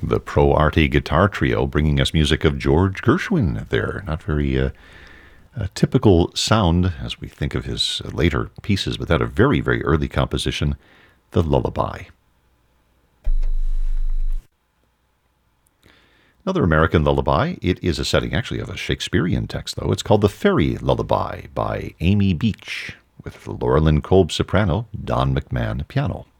The Pro Arte Guitar Trio bringing us music of George Gershwin there. Not very a typical sound as we think of his later pieces, but that a very, very early composition, The Lullaby. Another American lullaby. It is a setting actually of a Shakespearean text, though. It's called The Fairy Lullaby by Amy Beach, with Laura Lynn Kolb soprano, Don McMahon piano.